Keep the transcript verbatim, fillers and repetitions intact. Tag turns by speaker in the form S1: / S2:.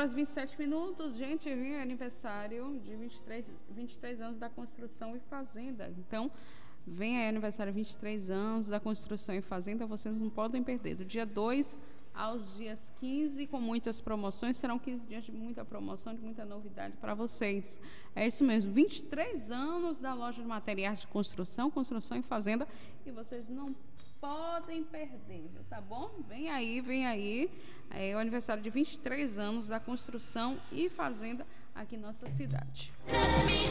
S1: horas e vinte e sete minutos, gente, é aniversário de vinte e três, vinte e três anos da Construção e Fazenda. Então, vem aí aniversário vinte e três anos da Construção e Fazenda, vocês não podem perder. Do dia dois aos dias quinze, com muitas promoções, serão quinze dias de muita promoção, de muita novidade para vocês. É isso mesmo, vinte e três anos da loja de materiais de construção, construção e fazenda, e vocês não podem perder, tá bom? Vem aí, vem aí, é o aniversário de vinte e três anos da Construção e Fazenda aqui em nossa cidade.